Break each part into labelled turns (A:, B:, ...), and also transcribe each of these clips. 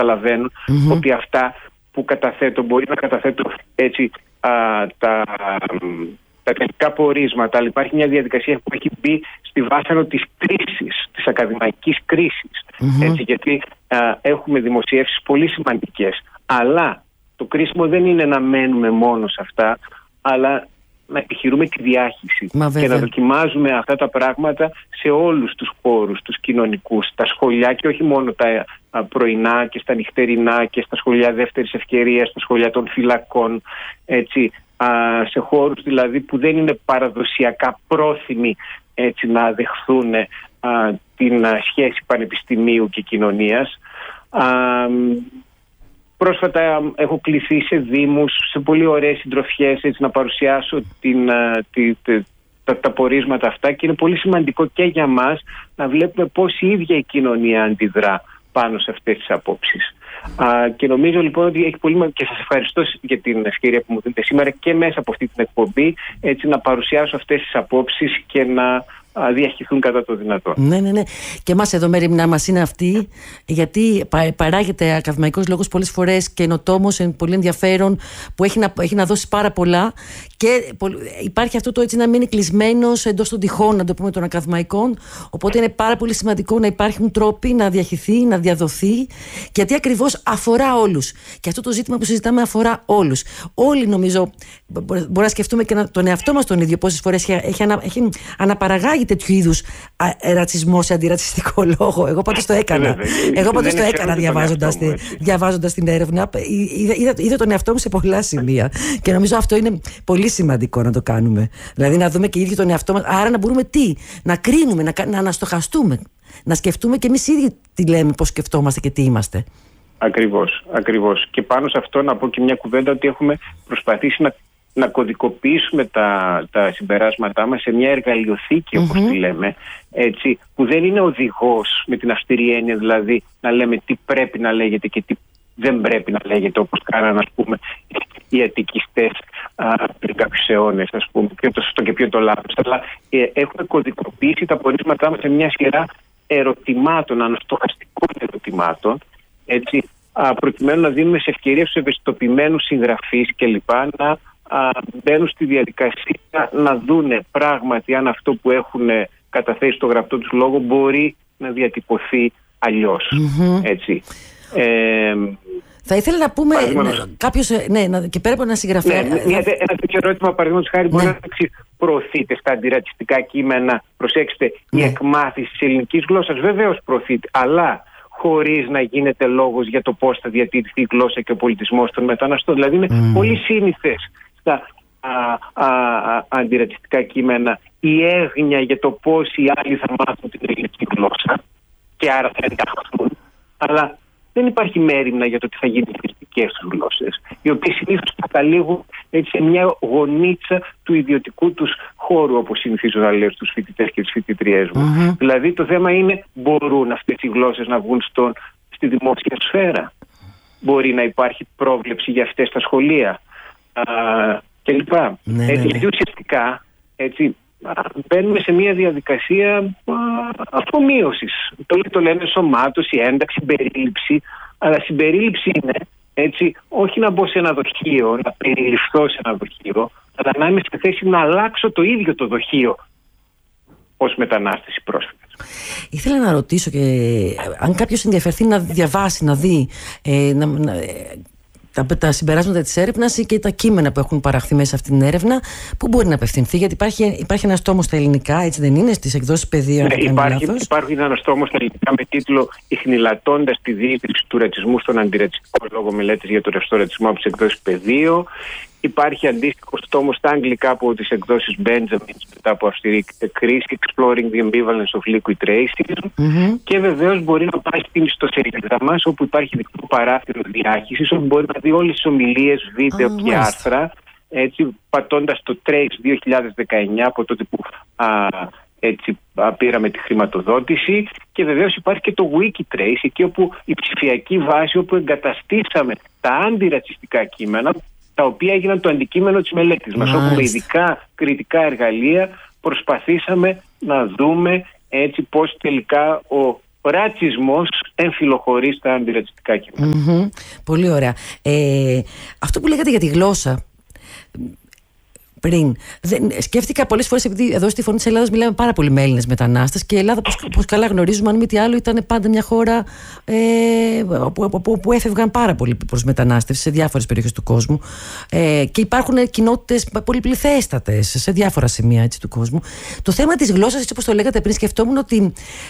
A: καταλαβαίνουν ότι αυτά που καταθέτω μπορεί να καταθέτω έτσι τα τελικά πορίσματα, αλλά υπάρχει μια διαδικασία που έχει μπει στη βάσανο της κρίσης, της ακαδημαϊκής κρίσης. Έτσι, γιατί έχουμε δημοσιεύσεις πολύ σημαντικές. Αλλά το κρίσιμο δεν είναι να μένουμε μόνο σε αυτά, αλλά να επιχειρούμε τη διάχυση και να δοκιμάζουμε αυτά τα πράγματα σε όλους τους χώρους, τους κοινωνικούς, τα σχολιά και όχι μόνο τα πρωινά και στα νυχτερινά και στα σχολιά δεύτερης ευκαιρίας, στα σχολιά των φυλακών, έτσι, σε χώρους δηλαδή που δεν είναι παραδοσιακά πρόθυμοι έτσι, να δεχθούν την σχέση πανεπιστημίου και κοινωνίας. Πρόσφατα έχω κληθεί σε δήμους, σε πολύ ωραίες συντροφιές έτσι, να παρουσιάσω τα πορίσματα αυτά και είναι πολύ σημαντικό και για μας να βλέπουμε πώς η ίδια η κοινωνία αντιδρά πάνω σε αυτές τις απόψεις. Και νομίζω λοιπόν ότι έχει πολύ και σας ευχαριστώ για την ευκαιρία που μου δίνετε σήμερα και μέσα από αυτή την εκπομπή έτσι, να παρουσιάσω αυτές τις απόψεις και να διαχειριστούν κατά το δυνατόν.
B: Ναι. Και εμάς εδώ μέρημνά μας είναι αυτή, γιατί παράγεται ακαδημαϊκός λόγος πολλές φορές καινοτόμος, πολύ ενδιαφέρον, που έχει να δώσει πάρα πολλά και υπάρχει αυτό το έτσι να μείνει κλεισμένος εντός των τυχών, να το πούμε, των ακαδημαϊκών. Οπότε είναι πάρα πολύ σημαντικό να υπάρχουν τρόποι να διαχυθεί, να διαδοθεί, γιατί ακριβώς αφορά όλους. Και αυτό το ζήτημα που συζητάμε αφορά όλους. Όλοι νομίζω μπορούμε να σκεφτούμε και τον εαυτό μας τον ίδιο πόσες φορές έχει αναπαραγάγει τέτοιου είδους ρατσισμό σε αντιρατσιστικό λόγο. Εγώ πάντως το έκανα. Διαβάζοντας την έρευνα. Είδα τον εαυτό μου σε πολλά σημεία. Και νομίζω αυτό είναι πολύ σημαντικό να το κάνουμε. Δηλαδή να δούμε και οι ίδιοι τον εαυτό μας. Άρα να μπορούμε να κρίνουμε, να αναστοχαστούμε. Να σκεφτούμε και εμείς ίδιοι τι λέμε, πώς σκεφτόμαστε και τι είμαστε.
A: Ακριβώς. Και πάνω σε αυτό να πω και μια κουβέντα ότι έχουμε προσπαθήσει να κωδικοποιήσουμε τα συμπεράσματά μας σε μια εργαλειοθήκη, όπως τη λέμε, έτσι, που δεν είναι οδηγός με την αυστηρή έννοια, δηλαδή να λέμε τι πρέπει να λέγεται και τι δεν πρέπει να λέγεται, όπως κάνανε, ας πούμε, οι αττικιστές πριν κάποιους αιώνες, ας πούμε, ποιο το σωστό και ποιο το λάθος. Αλλά έχουμε κωδικοποιήσει τα πορίσματά μας σε μια σειρά ερωτημάτων, αναστοχαστικών ερωτημάτων, έτσι, προκειμένου να δίνουμε σε ευκαιρία στους ευαισθητοποιημένους συγγραφείς κλπ. Να μπαίνουν στη διαδικασία να δούνε πράγματι αν αυτό που έχουν καταθέσει στο γραπτό τους λόγο μπορεί να διατυπωθεί αλλιώς. Έτσι.
B: Θα ήθελα να πούμε κάποιος, και πέρα από ένα συγγραφέα.
A: Ένα τέτοιο ερώτημα, παραδείγματος χάρη, μπορεί να προωθείται στα αντιρατσιστικά κείμενα. Προσέξτε, η εκμάθηση της ελληνικής γλώσσας βεβαίως προωθείται, αλλά χωρίς να γίνεται λόγος για το πώς θα διατηρηθεί η γλώσσα και ο πολιτισμός των μεταναστών. Δηλαδή είναι πολύ σύνηθες στα αντιρατσιστικά κείμενα η έγνοια για το πώς οι άλλοι θα μάθουν την ελληνική γλώσσα και άρα θα ενταχθούν, αλλά δεν υπάρχει μέριμνα για το τι θα γίνει στις δυτικές τους γλώσσες, οι οποίες συνήθως καταλήγουν έτσι, σε μια γωνίτσα του ιδιωτικού τους χώρου, όπως συνηθίζω να λέω στους φοιτητές και τις φοιτητριές μου. Δηλαδή το θέμα είναι, μπορούν αυτές οι γλώσσες να βγουν στη δημόσια σφαίρα? Μπορεί να υπάρχει πρόβλεψη για αυτές τα σχολεία κλπ. Γιατί ουσιαστικά έτσι, μπαίνουμε σε μια διαδικασία αφομοίωσης. Το λένε ενσωμάτωση, ένταξη, συμπερίληψη. Αλλά συμπερίληψη είναι έτσι, όχι να μπω σε ένα δοχείο, να περιληφθώ σε ένα δοχείο, αλλά να είμαι στη θέση να αλλάξω το ίδιο το δοχείο ως μετανάστες ή πρόσφυγες.
B: Ήθελα να ρωτήσω και αν κάποιος ενδιαφερθεί να διαβάσει, να δει τα συμπεράσματα της έρευνας ή και τα κείμενα που έχουν παραχθεί μέσα σε αυτή την έρευνα, πού μπορεί να απευθυνθεί? Γιατί υπάρχει ένας τόμος στα ελληνικά, έτσι δεν είναι, στις εκδόσεις Πεδίο?
A: Υπάρχει ένας τόμος στα ελληνικά με τίτλο «Ιχνηλατώντας τη διείσδυση του ρατσισμού στον αντιρατσιστικό λόγο, μελέτες για το ρευστό ρατσισμό» από τις εκδόσεις Πεδίο. Υπάρχει αντίστοιχος τόμος στα αγγλικά από τις εκδόσεις Benjamin μετά από αυστηρή κρίση, Exploring the Ambivalence of Liquid Racism. Και βεβαίως μπορεί να πάει στην ιστοσελίδα μας, όπου υπάρχει δικό παράθυρο διάχυσης, όπου μπορεί να δει όλες τις ομιλίες, βίντεο και άρθρα, έτσι, πατώντας το Trace 2019 από τότε που έτσι πήραμε τη χρηματοδότηση. Και βεβαίως υπάρχει και το Wikitrace, εκεί όπου η ψηφιακή βάση όπου εγκαταστήσαμε τα αντιρατσιστικά κείμενα, τα οποία έγιναν το αντικείμενο της μελέτης μας. Όπου με ειδικά κριτικά εργαλεία προσπαθήσαμε να δούμε έτσι πώς τελικά ο ρατσισμός εμφυλοχωρεί στα αντιρατσιστικά κείμενα.
B: Πολύ ωραία. Αυτό που λέγατε για τη γλώσσα πριν, σκέφτηκα πολλές φορές, επειδή εδώ στη Φωνή της Ελλάδας μιλάμε πάρα πολύ με Έλληνες μετανάστες και η Ελλάδα, όπως καλά γνωρίζουμε, αν μη τι άλλο, ήταν πάντα μια χώρα που έφευγαν πάρα πολύ προς μετανάστευση σε διάφορες περιοχές του κόσμου, και υπάρχουν κοινότητες πολυπληθέστατες σε διάφορα σημεία, έτσι, του κόσμου. Το θέμα της γλώσσας, έτσι όπως το λέγατε πριν, σκεφτόμουν ότι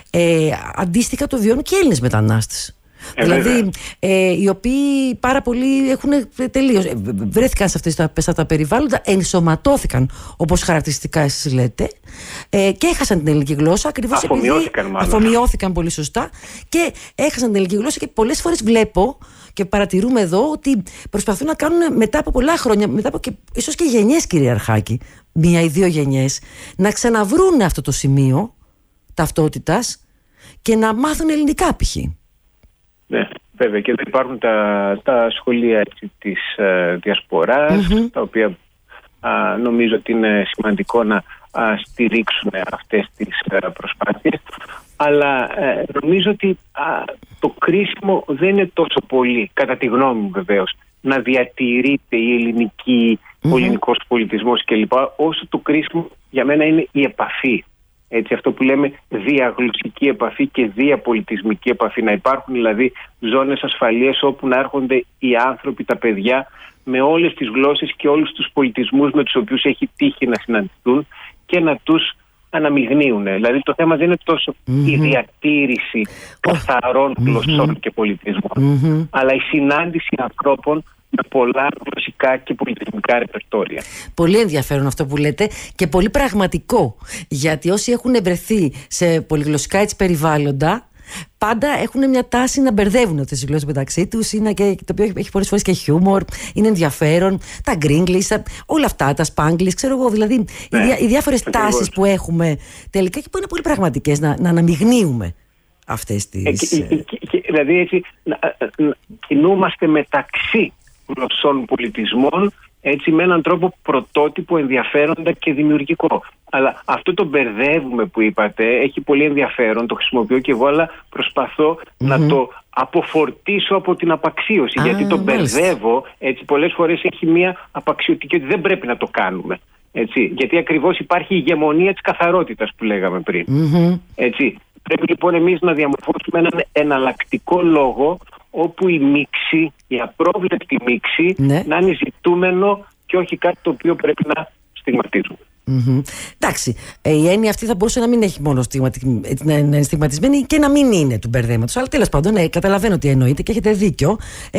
B: αντίστοιχα το βιώνουν και Έλληνες μετανάστες. Δηλαδή, οι οποίοι πάρα πολλοί έχουν τελείως βρέθηκαν σε αυτά τα περιβάλλοντα, ενσωματώθηκαν όπως χαρακτηριστικά εσείς λέτε, και έχασαν την ελληνική γλώσσα ακριβώς επειδή αφομοιώθηκαν πολύ σωστά και έχασαν την ελληνική γλώσσα. Και πολλές φορές βλέπω και παρατηρούμε εδώ ότι προσπαθούν να κάνουν μετά από πολλά χρόνια, μετά από και ίσως και γενιές, κύριε Αρχάκη, 1 ή 2 γενιές, να ξαναβρούν αυτό το σημείο ταυτότητας και να μάθουν ελληνικά π.χ.
A: Ναι, βέβαια, και εδώ υπάρχουν τα σχολεία, έτσι, της διασποράς, τα οποία νομίζω ότι είναι σημαντικό να στηρίξουν αυτές τις προσπάθειες, αλλά νομίζω ότι το κρίσιμο δεν είναι τόσο πολύ, κατά τη γνώμη μου βεβαίως, να διατηρείται η ελληνική, ο ελληνικός πολιτισμός κλπ, όσο το κρίσιμο για μένα είναι η επαφή. Έτσι, αυτό που λέμε διαγλωσσική επαφή και διαπολιτισμική επαφή. Να υπάρχουν δηλαδή ζώνες ασφαλείας όπου να έρχονται οι άνθρωποι, τα παιδιά, με όλες τις γλώσσες και όλους τους πολιτισμούς με τους οποίους έχει τύχει να συναντηθούν και να τους αναμειγνύουν. Δηλαδή το θέμα δεν είναι τόσο η διατήρηση καθαρών γλωσσών και πολιτισμών, αλλά η συνάντηση ανθρώπων με πολλά γλωσσικά και πολιτισμικά ρεπερτόρια.
B: Πολύ ενδιαφέρον αυτό που λέτε και πολύ πραγματικό, γιατί όσοι έχουν βρεθεί σε πολυγλωσσικά έτσι περιβάλλοντα πάντα έχουν μια τάση να μπερδεύουν αυτές τις γλώσσες μεταξύ τους, το οποίο έχει πολλές φορές και χιούμορ, είναι ενδιαφέρον, τα γκρίγκλις, όλα αυτά, τα σπάγκλις, ξέρω εγώ, δηλαδή οι διάφορες τάσεις που έχουμε τελικά και που είναι πολύ πραγματικές, να αναμειγνύουμε αυτές τις...
A: Δηλαδή έτσι κινούμαστε μεταξύ γλωσσών πολιτισμών, έτσι, με έναν τρόπο πρωτότυπο, ενδιαφέροντα και δημιουργικό. Αλλά αυτό το μπερδεύουμε που είπατε έχει πολύ ενδιαφέρον, το χρησιμοποιώ και εγώ, αλλά προσπαθώ να το αποφορτήσω από την απαξίωση, γιατί το μπερδεύω, έτσι, πολλές φορές έχει μια απαξιωτική ότι δεν πρέπει να το κάνουμε. Έτσι, γιατί ακριβώς υπάρχει η ηγεμονία της καθαρότητας που λέγαμε πριν. Έτσι, πρέπει λοιπόν εμείς να διαμορφώσουμε έναν εναλλακτικό λόγο όπου η μίξη, η απρόβλεπτη μίξη, να είναι ζητούμενο και όχι κάτι το οποίο πρέπει να στιγματίζουμε.
B: Εντάξει, η έννοια αυτή θα μπορούσε να μην έχει μόνο να είναι στιγματισμένη και να μην είναι του μπερδέματος. Αλλά τέλος πάντων, καταλαβαίνω τι εννοείτε και έχετε δίκιο.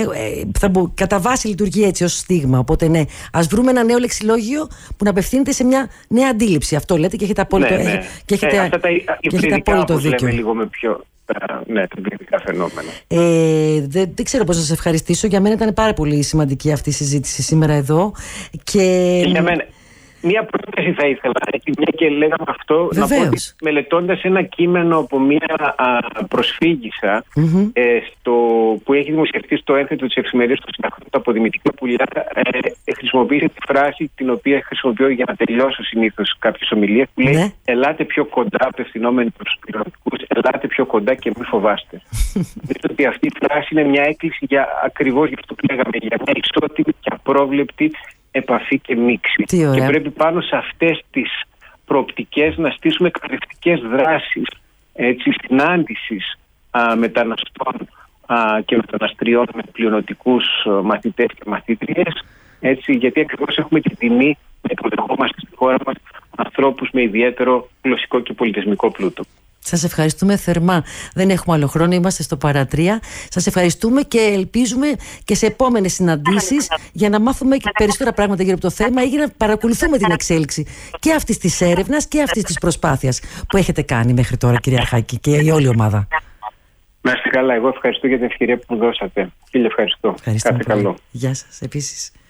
B: Κατά βάση λειτουργεί έτσι ως στίγμα. Οπότε, ναι, ας βρούμε ένα νέο λεξιλόγιο που να απευθύνεται σε μια νέα αντίληψη. Αυτό λέτε και έχετε απόλυτο, απόλυτο δίκιο.
A: Λίγο με πιο. Ναι, τα εμπειρικά φαινόμενα.
B: Δεν ξέρω πώς να σας ευχαριστήσω. Για μένα ήταν πάρα πολύ σημαντική αυτή η συζήτηση σήμερα εδώ. Και
A: για μένα. Μία πρόταση θα ήθελα, μια και λέγαμε αυτό, να πω ότι μελετώντας ένα κείμενο από μια προσφύγισα που έχει δημοσιευτεί στο ένθετο της εφημερίδας του Συντακτού από Δημητρή Πουλιά, χρησιμοποίησε τη φράση την οποία χρησιμοποιώ για να τελειώσω συνήθως κάποιες ομιλίες, που λέει «Ελάτε πιο κοντά, απευθυνόμενοι προς τους πληρωματικούς, ελάτε πιο κοντά και μην φοβάστε». Νομίζω ότι αυτή η φράση είναι μια έκκληση για ακριβώς για αυτό που λέγαμε, για μια ισότιμη και απρόβλεπτη επαφή και μίξη. Και πρέπει πάνω σε αυτές τις προοπτικές να στήσουμε εκπαιδευτικές δράσεις, έτσι, συνάντησης μεταναστών και μεταναστριών με πλειονοτικούς μαθητές και μαθήτριες, έτσι, γιατί ακριβώς έχουμε την τιμή να υποδεχόμαστε στη χώρα μας ανθρώπους με ιδιαίτερο γλωσσικό και πολιτισμικό πλούτο.
B: Σας ευχαριστούμε θερμά. Δεν έχουμε άλλο χρόνο, είμαστε στο παρατρία. Σας ευχαριστούμε και ελπίζουμε και σε επόμενες συναντήσεις για να μάθουμε και περισσότερα πράγματα γύρω από το θέμα ή για να παρακολουθούμε την εξέλιξη και αυτής της έρευνας και αυτής της προσπάθειας που έχετε κάνει μέχρι τώρα, κύριε Αρχάκη, και η όλη ομάδα.
A: Να είστε καλά. Εγώ ευχαριστώ για την ευκαιρία που μου δώσατε. Φίλε, ευχαριστώ. Κάθε καλό.
B: Γεια σας επίσης.